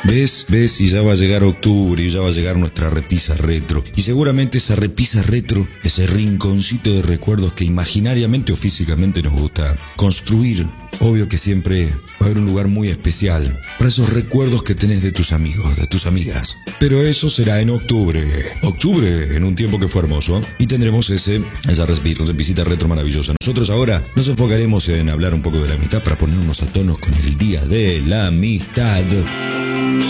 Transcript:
Ves, y ya va a llegar octubre, y ya va a llegar nuestra repisa retro. Y seguramente esa repisa retro, ese rinconcito de recuerdos que imaginariamente o físicamente nos gusta construir. Obvio que siempre va a haber un lugar muy especial para esos recuerdos que tenés de tus amigos, de tus amigas. Pero eso será en octubre. Octubre, en un tiempo que fue hermoso. Y tendremos esa visita retro maravillosa. Nosotros ahora nos enfocaremos en hablar un poco de la amistad para ponernos a tono con el Día de la Amistad.